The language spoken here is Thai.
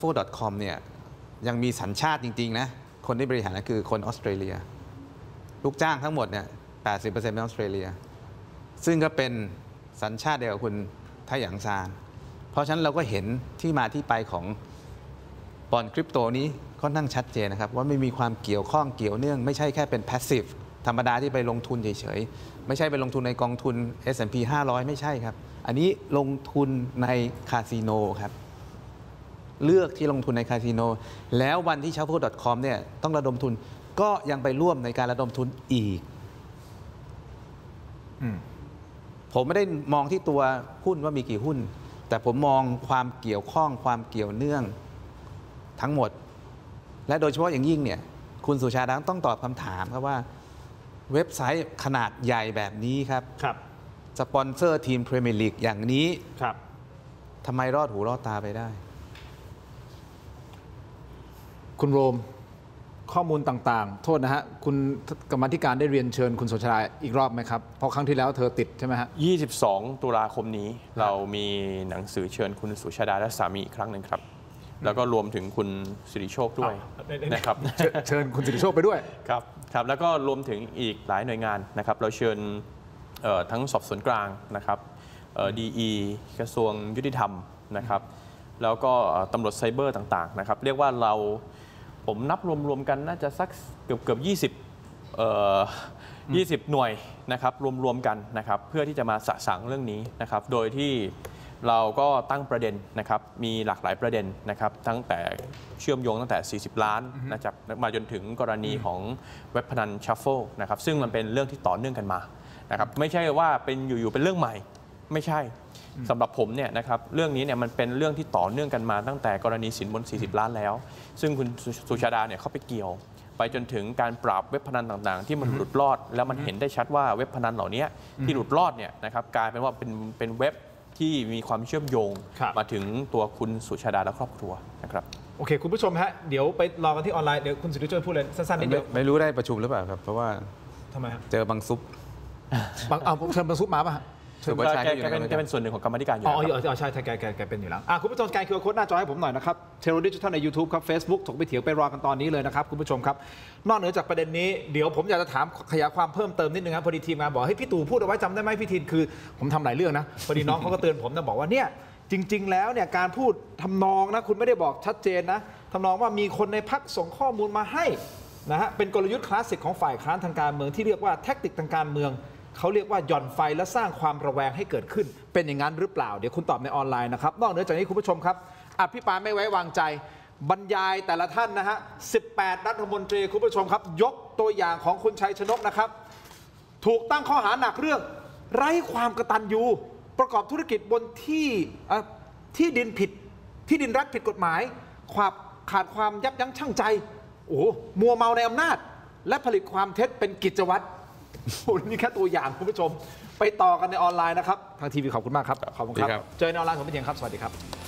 .com เนี่ยยังมีสัญชาติจริงๆนะคนที่บริหารก็คือคนออสเตรเลียลูกจ้างทั้งหมดเนี่ย 80% เป็นออสเตรเลียซึ่งก็เป็นสัญชาติเดียวกับคุณไทหยางซานเพราะฉะนั้นเราก็เห็นที่มาที่ไปของบอนด์คริปโตนี้ค่อนข้างชัดเจนนะครับว่าไม่มีความเกี่ยวข้องเกี่ยวเนื่องไม่ใช่แค่เป็นแพสซีฟธรรมดาที่ไปลงทุนเฉยๆไม่ใช่ไปลงทุนในกองทุน S&P 500 ไม่ใช่ครับอันนี้ลงทุนในคาสิโนครับเลือกที่ลงทุนในคาสิโนแล้ววันที่ Shuffle.com เนี่ยต้องระดมทุนก็ยังไปร่วมในการระดมทุนอีกผมไม่ได้มองที่ตัวหุ้นว่ามีกี่หุ้นแต่ผมมองความเกี่ยวข้องความเกี่ยวเนื่องทั้งหมดและโดยเฉพาะอย่างยิ่งเนี่ยคุณสุชาดาต้องตอบคำถามครับว่าเว็บไซต์ขนาดใหญ่แบบนี้ครับสปอนเซอร์ทีมพรีเมียร์ลีกอย่างนี้ทำไมรอดหูรอดตาไปได้คุณโรมข้อมูลต่างๆโทษนะฮะคุณกรรมาธิการได้เรียนเชิญคุณสุชาดาอีกรอบไหมครับเพราะครั้งที่แล้วเธอติดใช่ไหมฮะ 22 ตุลาคมนี้เรามีหนังสือเชิญคุณสุชาดาและสามีอีกครั้งหนึ่งครับแล้วก็รวมถึงคุณสิริโชคด้วยนะครับเชิญคุณสิริโชคไปด้วยครับแล้วก็รวมถึงอีกหลายหน่วยงานนะครับเราเชิญทั้งสอบสวนกลางนะครับDE กระทรวงยุติธรรมนะครับแล้วก็ตำรวจไซเบอร์ต่างๆนะครับเรียกว่าผมนับรวมๆกันน่าจะสักเกือบ20หน่วยนะครับรวมกันนะครับเพื่อที่จะมาสะสางเรื่องนี้นะครับโดยที่เราก็ตั้งประเด็นนะครับมีหลากหลายประเด็นนะครับตั้งแต่เชื่อมโยงตั้งแต่40 ล้านนะครับมาจนถึงกรณีของเว็บพนันชัฟเฟิลนะครับซึ่งมันเป็นเรื่องที่ต่อเนื่องกันมานะครับไม่ใช่ว่าเป็นอยู่ๆเป็นเรื่องใหม่ไม่ใช่สำหรับผมเนี่ยนะครับเรื่องนี้เนี่ยมันเป็นเรื่องที่ต่อเนื่องกันมาตั้งแต่กรณีสินบน40 ล้านแล้วซึ่งคุณสุชาดาเนี่ยเข้าไปเกี่ยวไปจนถึงการปราบเว็บพนันต่างๆที่มันหลุดรอดแล้วมันเห็นได้ชัดว่าเว็บพนันเหล่านี้ที่หลุดรอดเนี่ยนะครับกลายเป็นว่าเป็นเว็บที่มีความเชื่อมโยงมาถึงตัวคุณสุชาดาและครอบครัวนะครับโอเคคุณผู้ชมฮะเดี๋ยวไปรอกันที่ออนไลน์เดี๋ยวคุณสุริโชคพูดเลยสั้นๆนิดเดียวไม่รู้ได้ประชุมหรือเปล่าครับเพราะว่าทำไมครับเจอบางซุปเชิญบางซุปมาป่ะแกเป็นส่วนหนึ่งของกรรมธิการอยู่ใช่แกเป็นอยู่แล้วคุณผู้ชมการคิวอาร์โค้ดหน้าจอให้ผมหน่อยนะครับเทโรดิจิทัลใน YouTube ครับ Facebook ถกไปเถียงไปรอกันตอนนี้เลยนะครับคุณผู้ชมครับนอกเหนือจากประเด็นนี้เดี๋ยวผมอยากจะถามขยายความเพิ่มเติมนิดนึงครับพอดีทีมงานบอกให้พี่ตู่พูดเอาไว้จำได้ไหมพี่ทีนคือผมทำหลายเรื่องนะพอดีน้องเขาก็เตือนผมนะบอกว่าเนี่ยจริงๆแล้วเนี่ยการพูดทำนองนะคุณไม่ได้บอกชัดเจนนะทำนองว่ามีคนในพรรคส่งข้อมูลมาให้นะฮะเป็นกลยุทธ์คลาสสิกของฝ่ายค้านทางการเมืองที่เรียกว่าแท็กติกทางการเมืองเขาเรียกว่าหย่อนไฟและสร้างความระแวงให้เกิดขึ้นเป็นอย่างนั้นหรือเปล่าเดี๋ยวคุณตอบในออนไลน์นะครับนอกเหนือจากนี้คุณผู้ชมครับอภิปรายไม่ไว้วางใจบรรยายแต่ละท่านนะฮะ18รัฐมนตรีคุณผู้ชมครับยกตัวอย่างของคุณชัยชนกนะครับถูกตั้งข้อหาหนักเรื่องไร้ความกตัญญูประกอบธุรกิจบนที่ดินผิดที่ดินรัฐผิดกฎหมายขาดความยับยั้งชั่งใจมัวเมาในอำนาจและผลิตความเท็จเป็นกิจวัตรนี่แค่ตัวอย่างคุณผู้ชมไปต่อกันในออนไลน์นะครับทางทีวีขอบคุณมากครับขอบคุณครับเจอในออนไลน์ผมเป็นยังครับสวัสดีครับ